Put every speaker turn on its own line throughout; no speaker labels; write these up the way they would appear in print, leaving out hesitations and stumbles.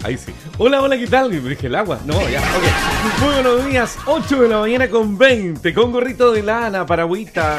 Ahí sí. Hola, hola, ¿qué tal? Dije el agua. No, ya, ok. Muy buenos días, 8 de la mañana con 20, con gorrito de lana, paragüita.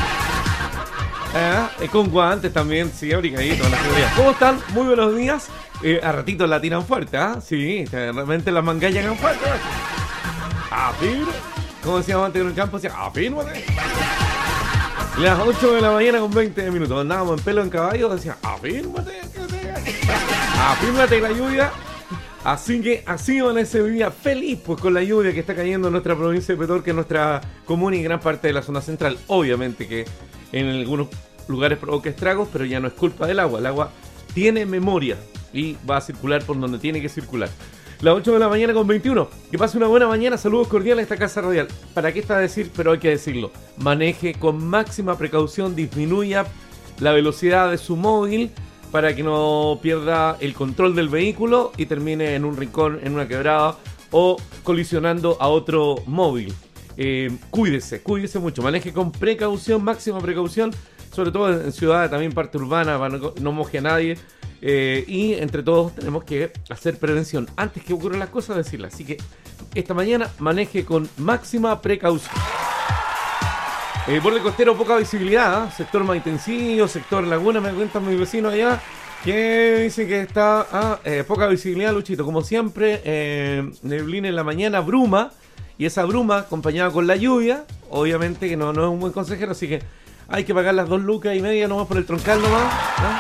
Con guantes también, sí, abrigadito, la seguridad. ¿Cómo están? Muy buenos días. A ratito la tiran fuerte, ¿ah? Sí, realmente las mangas llegan fuerte. Afirma. Como decíamos antes en el campo, decía, afírmate. Las 8 de la mañana con 20 minutos. Andábamos en pelo en caballo, decía, afírmate. Afírmate la lluvia. Así que así amanece hoy día feliz pues con la lluvia que está cayendo en nuestra provincia de Petorca, en nuestra comuna y gran parte de la zona central. Obviamente que en algunos lugares provoca estragos, pero ya no es culpa del agua. El agua tiene memoria y va a circular por donde tiene que circular. Las 8 de la mañana con 21. Que pase una buena mañana. Saludos cordiales a esta casa radial. ¿Para qué está a decir? Pero hay que decirlo. Maneje con máxima precaución. Disminuya la velocidad de su móvil para que no pierda el control del vehículo y termine en un rincón, en una quebrada o colisionando a otro móvil. Cuídese mucho. Maneje con precaución, máxima precaución. Sobre todo en ciudades, también parte urbana, para no moje a nadie. Y entre todos tenemos que hacer prevención. Antes que ocurran las cosas, decirlas. Así que esta mañana maneje con máxima precaución. Borde costero, poca visibilidad, ¿eh? Sector Maitencillo, sector Laguna, me cuentan mis vecinos allá, que dicen que está poca visibilidad, Luchito. Como siempre, neblina en la mañana, bruma, y esa bruma acompañada con la lluvia, obviamente que no es un buen consejero, así que hay que pagar las 2,5 lucas nomás por el troncal nomás, ¿no?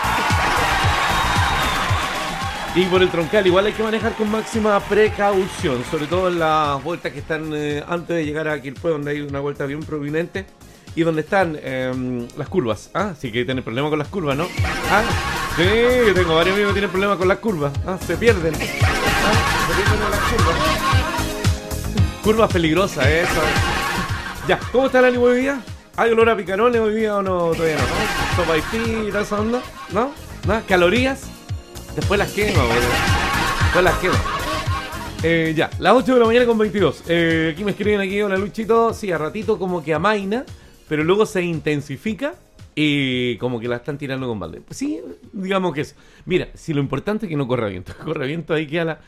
Y por el troncal igual hay que manejar con máxima precaución, sobre todo en las vueltas que están antes de llegar a Quilpué, donde hay una vuelta bien prominente y donde están las curvas. Así que tienen problemas con las curvas, ¿no? Sí, tengo varios amigos que tienen problemas con las curvas. Se pierden. Se pierden en las curvas. Curvas peligrosas, eso. Ya, ¿cómo está el ánimo hoy día? ¿Hay olor a picarones hoy día o no? Todavía no. ¿Sopa y y toda esa onda? ¿No? ¿Calorías? Después las quemo, después las quemo. Ya, las 8 de la mañana con 22. Aquí me escriben hola Luchito. Sí, a ratito como que amaina, pero luego se intensifica y como que la están tirando con balde. Pues sí, digamos que es. Mira, si lo importante es que no corra viento. Corre viento, ahí queda la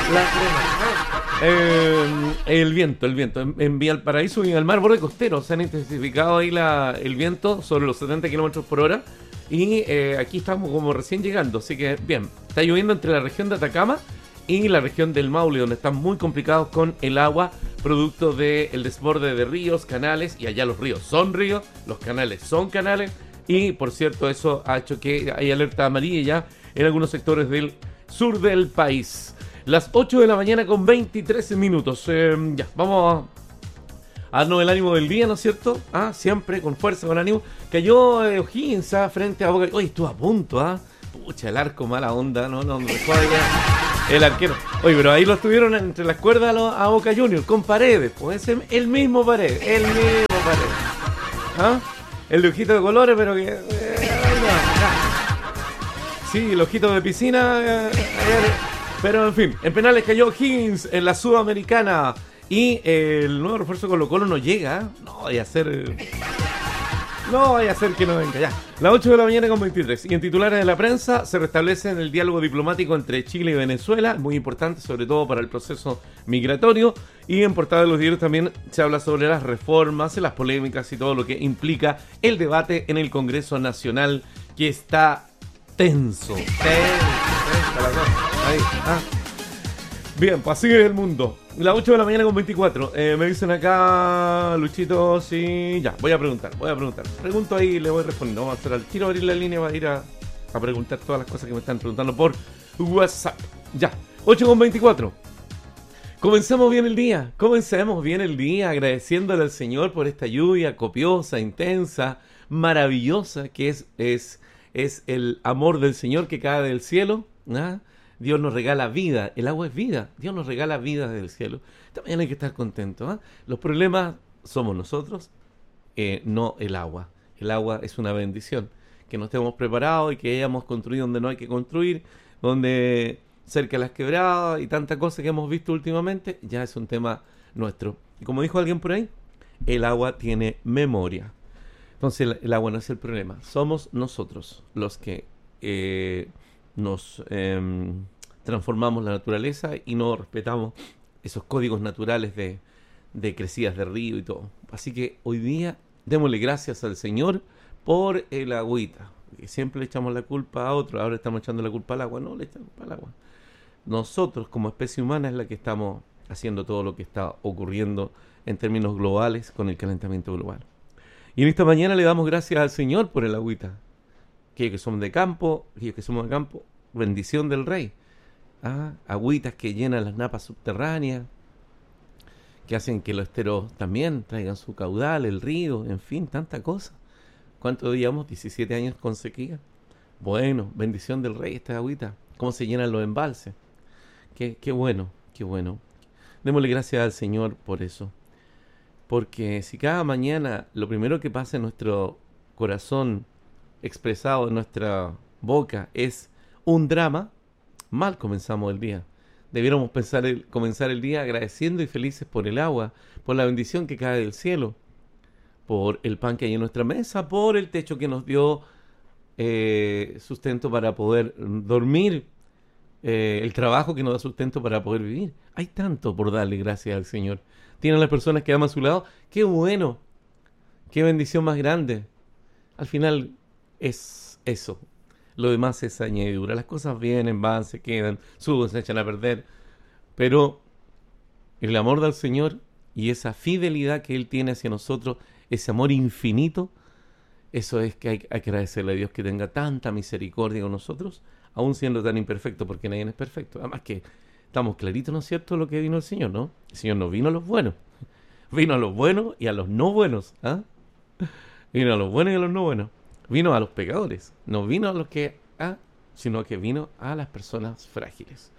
el viento. En Valparaíso y en el mar borde costero se han intensificado ahí el viento sobre los 70 kilómetros por hora. Y aquí estamos como recién llegando, así que bien, está lloviendo entre la región de Atacama y la región del Maule, donde están muy complicados con el agua, producto del desborde de ríos, canales, y allá los ríos son ríos, los canales son canales, y por cierto eso ha hecho que hay alerta amarilla ya en algunos sectores del sur del país. Las 8 de la mañana con 23 minutos, ya, vamos a darnos el ánimo del día, ¿no es cierto? Siempre con fuerza, con ánimo. Cayó O'Higgins frente a Boca. Oye, estuvo a punto, Pucha, el arco, mala onda, no dejó allá el arquero. Oye, pero ahí lo estuvieron entre las cuerdas a Boca Juniors, con Paredes, pues el mismo Paredes. El de ojito de colores, pero que... Sí, el ojito de piscina. Pero en fin, en penales cayó O'Higgins en la Sudamericana. Y el nuevo refuerzo Colo-Colo no llega. No vaya a ser que no venga ya. Las 8 de la mañana con 23. Y en titulares de la prensa se restablece el diálogo diplomático entre Chile y Venezuela. Muy importante, sobre todo para el proceso migratorio. Y en portada de los diarios también se habla sobre las reformas, las polémicas y todo lo que implica el debate en el Congreso Nacional, que está tenso. Ahí, Bien, pues sigue el mundo. Las 8 de la mañana con 24. Me dicen acá, Luchito, sí. Ya, voy a preguntar. Pregunto ahí y le voy respondiendo. Vamos a hacer al tiro, abrir la línea para ir a preguntar todas las cosas que me están preguntando por WhatsApp. Ya, 8 con 24. Comencemos bien el día, agradeciéndole al Señor por esta lluvia copiosa, intensa, maravillosa, que es el amor del Señor que cae del cielo. Dios nos regala vida, el agua es vida, Dios nos regala vida del cielo. También hay que estar contentos. Los problemas somos nosotros, no el agua. El agua es una bendición. Que no estemos preparados y que hayamos construido donde no hay que construir, donde cerca de las quebradas y tanta cosa que hemos visto últimamente, ya es un tema nuestro. Y como dijo alguien por ahí, el agua tiene memoria. Entonces el agua no es el problema, somos nosotros los que nos transformamos la naturaleza y no respetamos esos códigos naturales de crecidas de río y todo. Así que hoy día démosle gracias al Señor por el agüita. Que siempre le echamos la culpa a otro, ahora estamos echando la culpa al agua. No, le echamos la culpa al agua. Nosotros como especie humana es la que estamos haciendo todo lo que está ocurriendo en términos globales con el calentamiento global. Y en esta mañana le damos gracias al Señor por el agüita. Aquellos que somos de campo, bendición del Rey. Agüitas que llenan las napas subterráneas, que hacen que los esteros también traigan su caudal, el río, en fin, tanta cosa. ¿Cuánto llevamos? 17 años con sequía. Bueno, bendición del Rey esta agüita. Cómo se llenan los embalses. Qué bueno, qué bueno. Démosle gracias al Señor por eso. Porque si cada mañana lo primero que pasa en nuestro corazón, expresado en nuestra boca, es un drama, mal comenzamos el día. Debiéramos comenzar el día agradeciendo y felices por el agua, por la bendición que cae del cielo, por el pan que hay en nuestra mesa, por el techo que nos dio sustento para poder dormir, el trabajo que nos da sustento para poder vivir. Hay tanto por darle gracias al Señor. Tienen las personas que aman a su lado. ¡Qué bueno! ¡Qué bendición más grande! Al final es eso. Lo demás es añadidura. Las cosas vienen, van, se quedan, suben, se echan a perder. Pero el amor del Señor y esa fidelidad que Él tiene hacia nosotros, ese amor infinito, eso es que hay que agradecerle a Dios que tenga tanta misericordia con nosotros, aún siendo tan imperfecto, porque nadie es perfecto. Además que estamos claritos, ¿no es cierto?, lo que vino el Señor, ¿no? El Señor no vino a los buenos. Vino a los buenos y a los no buenos. Vino a los buenos y a los no buenos. Vino a los pecadores. No vino a los que... sino que vino a las personas frágiles.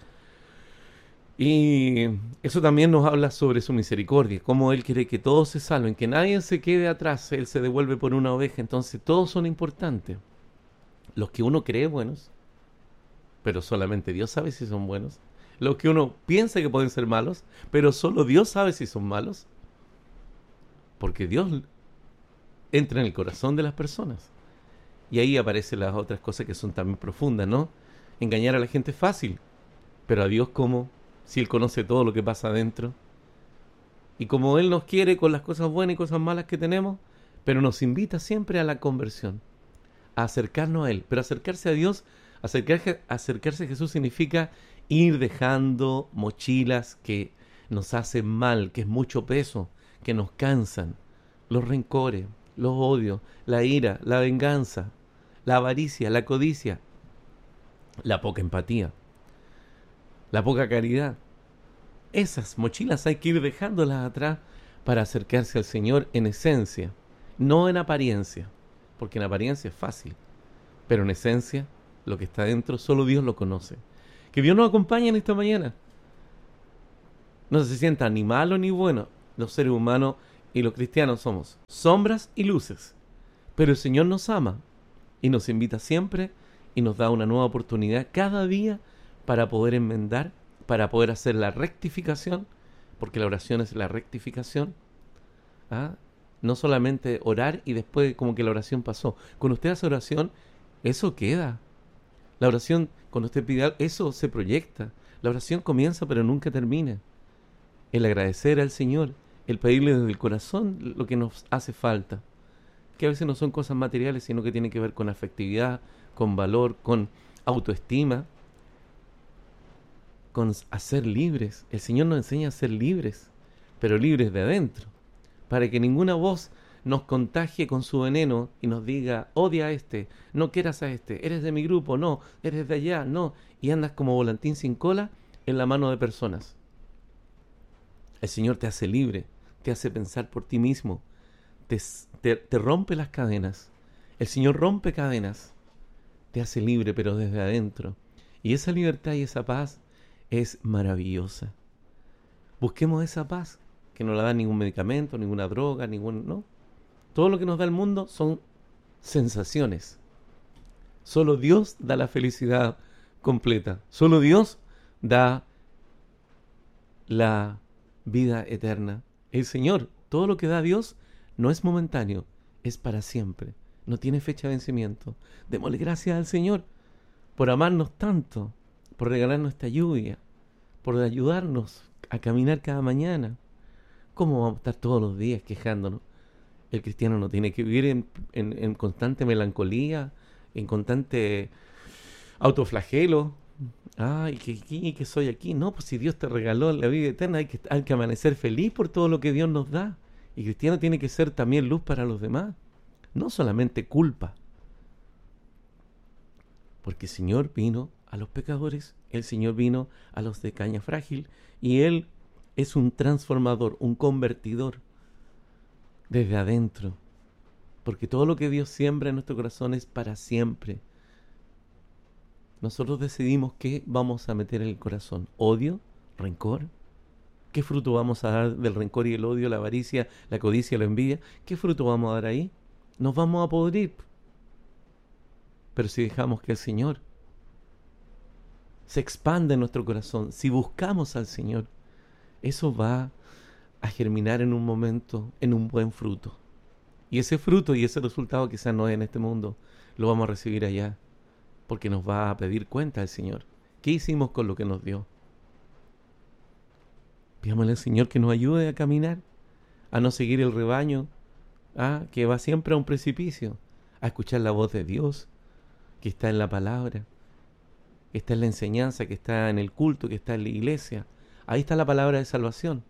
Y eso también nos habla sobre su misericordia. Cómo Él quiere que todos se salven, que nadie se quede atrás. Él se devuelve por una oveja. Entonces todos son importantes. Los que uno cree buenos, pero solamente Dios sabe si son buenos. Los que uno piensa que pueden ser malos, pero solo Dios sabe si son malos. Porque Dios entra en el corazón de las personas. Y ahí aparecen las otras cosas que son también profundas, ¿no? Engañar a la gente es fácil, pero a Dios ¿cómo? Si Él conoce todo lo que pasa adentro. Y como Él nos quiere con las cosas buenas y cosas malas que tenemos, pero nos invita siempre a la conversión, a acercarnos a Él. Pero acercarse a Dios, acercarse a Jesús significa ir dejando mochilas que nos hacen mal, que es mucho peso, que nos cansan, los rencores, los odios, la ira, la venganza, la avaricia, la codicia, la poca empatía, la poca caridad. Esas mochilas hay que ir dejándolas atrás para acercarse al Señor en esencia, no en apariencia, porque en apariencia es fácil, pero en esencia, lo que está dentro, solo Dios lo conoce. Que Dios nos acompañe en esta mañana. No se sienta ni malo ni bueno. Los seres humanos y los cristianos somos sombras y luces. Pero el Señor nos ama y nos invita siempre y nos da una nueva oportunidad cada día para poder enmendar, para poder hacer la rectificación, porque la oración es la rectificación. No solamente orar y después como que la oración pasó. Cuando usted hace oración, eso queda. La oración, cuando usted pide algo, eso se proyecta. La oración comienza pero nunca termina. El agradecer al Señor, el pedirle desde el corazón lo que nos hace falta. Que a veces no son cosas materiales, sino que tienen que ver con afectividad, con valor, con autoestima, con a ser libres. El Señor nos enseña a ser libres, pero libres de adentro, para que ninguna voz nos contagie con su veneno y nos diga, odia a este, no quieras a este, eres de mi grupo, no, eres de allá, no, y andas como volantín sin cola en la mano de personas. El Señor te hace libre, te hace pensar por ti mismo, te rompe las cadenas. El Señor rompe cadenas, te hace libre, pero desde adentro. Y esa libertad y esa paz es maravillosa. Busquemos esa paz, que no la da ningún medicamento, ninguna droga, no. Todo lo que nos da el mundo son sensaciones. Solo Dios da la felicidad completa. Solo Dios da la vida eterna. El Señor, todo lo que da Dios no es momentáneo, es para siempre. No tiene fecha de vencimiento. Démosle gracias al Señor por amarnos tanto, por regalarnos esta lluvia, por ayudarnos a caminar cada mañana. ¿Cómo vamos a estar todos los días quejándonos? El cristiano no tiene que vivir en constante melancolía, en constante autoflagelo. Ay, que soy aquí. No, pues si Dios te regaló la vida eterna, hay que amanecer feliz por todo lo que Dios nos da. Y cristiano tiene que ser también luz para los demás, no solamente culpa. Porque el Señor vino a los pecadores, el Señor vino a los de caña frágil, y Él es un transformador, un convertidor desde adentro. Porque todo lo que Dios siembra en nuestro corazón es para siempre. Nosotros decidimos qué vamos a meter en el corazón. ¿Odio? ¿Rencor? ¿Qué fruto vamos a dar del rencor y el odio, la avaricia, la codicia, la envidia? ¿Qué fruto vamos a dar ahí? Nos vamos a podrir. Pero si dejamos que el Señor se expanda en nuestro corazón, si buscamos al Señor, eso va a germinar en un momento, en un buen fruto. Y ese fruto y ese resultado quizás no es en este mundo, lo vamos a recibir allá, porque nos va a pedir cuenta el Señor. ¿Qué hicimos con lo que nos dio? Pidámosle al Señor que nos ayude a caminar, a no seguir el rebaño, que va siempre a un precipicio, a escuchar la voz de Dios, que está en la palabra, que está en la enseñanza, que está en el culto, que está en la iglesia. Ahí está la palabra de salvación.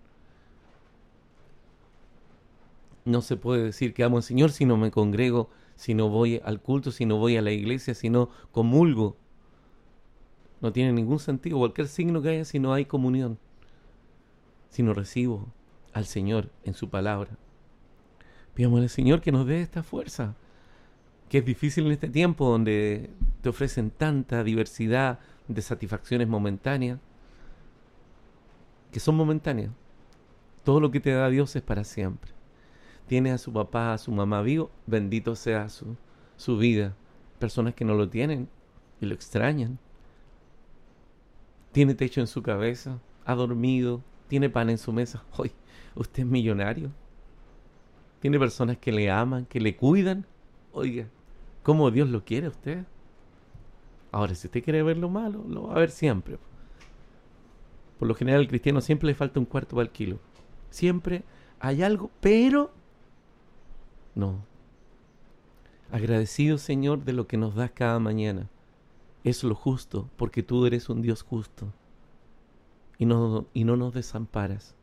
No se puede decir que amo al Señor si no me congrego, si no voy al culto, si no voy a la iglesia, si no comulgo. No tiene ningún sentido cualquier signo que haya si no hay comunión, si no recibo al Señor en su palabra. Pidámosle al Señor que nos dé esta fuerza, que es difícil en este tiempo donde te ofrecen tanta diversidad de satisfacciones momentáneas, que son momentáneas. Todo lo que te da Dios es para siempre. Tienes a su papá, a su mamá vivo, bendito sea su vida. Personas que no lo tienen y lo extrañan. Tiene techo en su cabeza, ha dormido, tiene pan en su mesa. Hoy, usted es millonario. Tiene personas que le aman, que le cuidan. Oiga, ¿cómo Dios lo quiere a usted? Ahora, si usted quiere ver lo malo, lo va a ver siempre. Por lo general, al cristiano siempre le falta un cuarto para el kilo. Siempre hay algo, pero no. Agradecido, Señor, de lo que nos das cada mañana. Es lo justo, porque tú eres un Dios justo. Y no nos desamparas.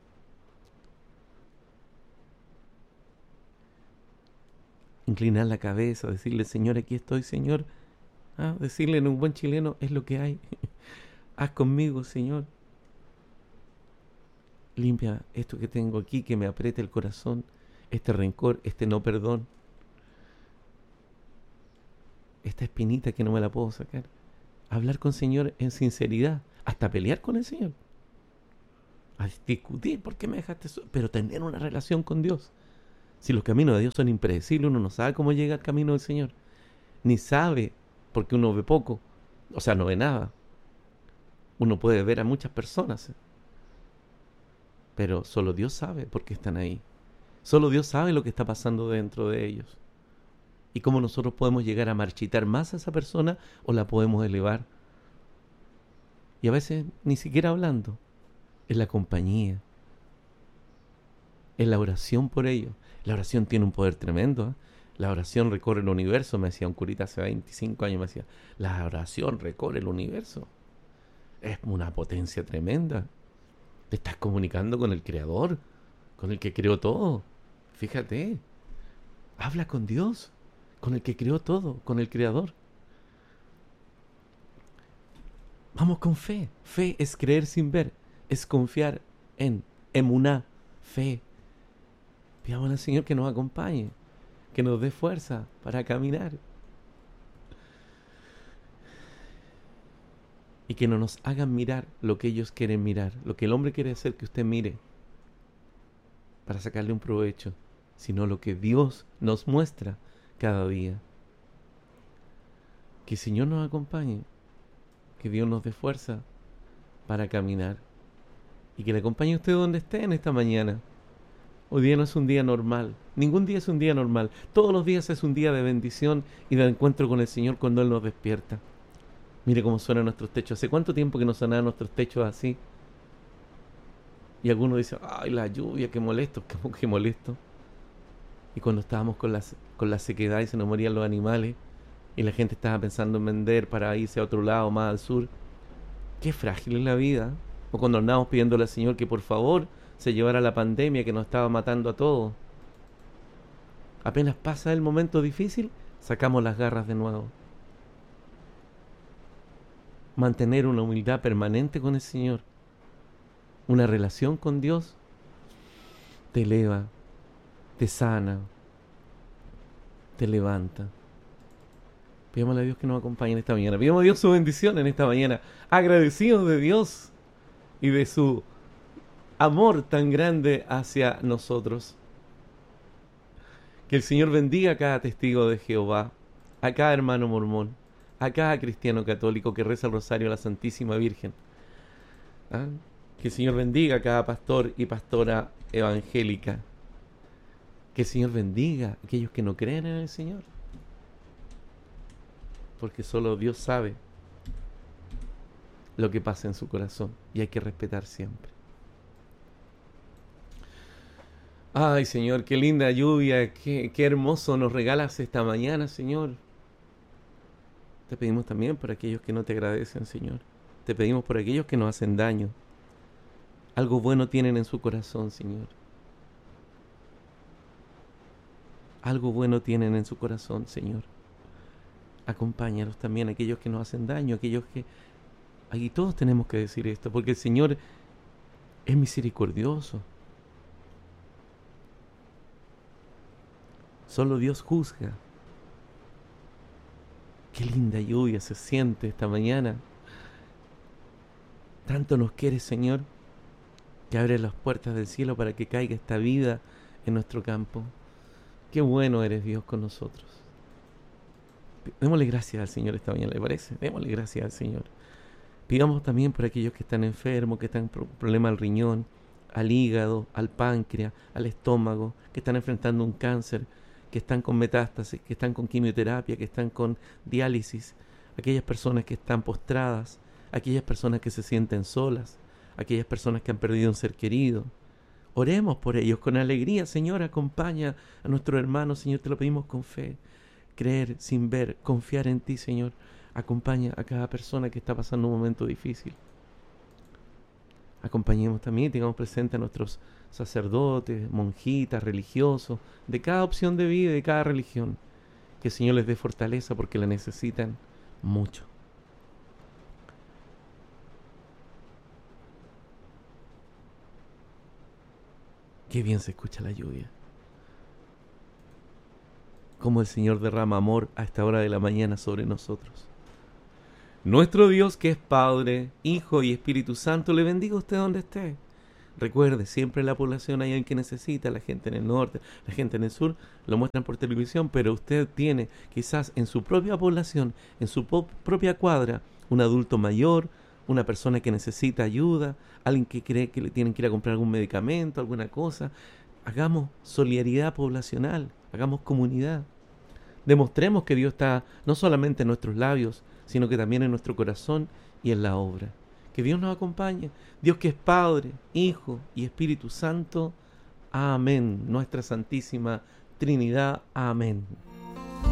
Inclinar la cabeza, decirle, Señor, aquí estoy, Señor. Decirle en un buen chileno, es lo que hay. Haz conmigo, Señor. Limpia esto que tengo aquí, que me aprieta el corazón, este rencor, este no perdón, esta espinita que no me la puedo sacar. Hablar con el Señor en sinceridad, hasta pelear con el Señor. A discutir, ¿por qué me dejaste eso? Pero tener una relación con Dios. Si los caminos de Dios son impredecibles, uno no sabe cómo llega al camino del Señor. Ni sabe, porque uno ve poco, o sea, no ve nada. Uno puede ver a muchas personas, pero solo Dios sabe por qué están ahí. Solo Dios sabe lo que está pasando dentro de ellos. Y cómo nosotros podemos llegar a marchitar más a esa persona o la podemos elevar. Y a veces ni siquiera hablando. Es la compañía. Es la oración por ellos. La oración tiene un poder tremendo. La oración recorre el universo. Me decía un curita hace 25 años. Me decía, la oración recorre el universo. Es una potencia tremenda. Te estás comunicando con el Creador, con el que creó todo. Fíjate, habla con Dios, con el que creó todo, con el Creador. Vamos con fe. Fe es creer sin ver, es confiar en emuná, fe. Pidamos al Señor que nos acompañe, que nos dé fuerza para caminar. Y que no nos hagan mirar lo que ellos quieren mirar, lo que el hombre quiere hacer que usted mire para sacarle un provecho, sino lo que Dios nos muestra cada día. Que el Señor nos acompañe, que Dios nos dé fuerza para caminar y que le acompañe a usted donde esté en esta mañana. Hoy día no es un día normal, ningún día es un día normal, todos los días es un día de bendición y de encuentro con el Señor cuando Él nos despierta. Mire cómo suenan nuestros techos. ¿Hace cuánto tiempo que no sonaban nuestros techos así? Y algunos dicen, ay, la lluvia, qué molesto, qué molesto. Y cuando estábamos con la sequedad y se nos morían los animales, y la gente estaba pensando en vender para irse a otro lado, más al sur, qué frágil es la vida. O cuando andábamos pidiéndole al Señor que por favor se llevara la pandemia que nos estaba matando a todos. Apenas pasa el momento difícil, sacamos las garras de nuevo. Mantener una humildad permanente con el Señor, una relación con Dios, te eleva, te sana, te levanta. Pidámosle a Dios que nos acompañe en esta mañana. Pidamos a Dios su bendición en esta mañana. Agradecidos de Dios y de su amor tan grande hacia nosotros. Que el Señor bendiga a cada testigo de Jehová, a cada hermano mormón, a cada cristiano católico que reza el rosario a la Santísima Virgen. ¿Ah? Que el Señor bendiga a cada pastor y pastora evangélica. Que el Señor bendiga a aquellos que no creen en el Señor. Porque solo Dios sabe lo que pasa en su corazón y hay que respetar siempre. Ay, Señor, qué linda lluvia, qué hermoso nos regalas esta mañana, Señor. Te pedimos también por aquellos que no te agradecen, Señor. Te pedimos por aquellos que nos hacen daño. Algo bueno tienen en su corazón, Señor. Algo bueno tienen en su corazón, Señor. Acompáñanos también a aquellos que nos hacen daño, aquellos que... Aquí todos tenemos que decir esto, porque el Señor es misericordioso. Solo Dios juzga. Qué linda lluvia se siente esta mañana. Tanto nos quiere, Señor, que abre las puertas del cielo para que caiga esta vida en nuestro campo. Qué bueno eres, Dios, con nosotros. Démosle gracias al Señor esta mañana, ¿le parece? Démosle gracias al Señor. Pidamos también por aquellos que están enfermos, que están con problemas al riñón, al hígado, al páncreas, al estómago, que están enfrentando un cáncer, que están con metástasis, que están con quimioterapia, que están con diálisis, aquellas personas que están postradas, aquellas personas que se sienten solas, aquellas personas que han perdido un ser querido. Oremos por ellos con alegría, Señor, acompaña a nuestro hermano, Señor, te lo pedimos con fe. Creer sin ver, confiar en ti, Señor. Acompaña a cada persona que está pasando un momento difícil. Acompañemos también, tengamos presente a nuestros sacerdotes, monjitas, religiosos, de cada opción de vida, de cada religión. Que el Señor les dé fortaleza porque la necesitan mucho. Qué bien se escucha la lluvia. Cómo el Señor derrama amor a esta hora de la mañana sobre nosotros. Nuestro Dios, que es Padre, Hijo y Espíritu Santo, le bendiga a usted donde esté. Recuerde, siempre en la población hay alguien que necesita, la gente en el norte, la gente en el sur, lo muestran por televisión, pero usted tiene quizás en su propia población, en su propia cuadra, un adulto mayor, una persona que necesita ayuda, alguien que cree que le tienen que ir a comprar algún medicamento, alguna cosa. Hagamos solidaridad poblacional, hagamos comunidad. Demostremos que Dios está no solamente en nuestros labios, sino que también en nuestro corazón y en la obra. Que Dios nos acompañe. Dios que es Padre, Hijo y Espíritu Santo. Amén. Nuestra Santísima Trinidad. Amén.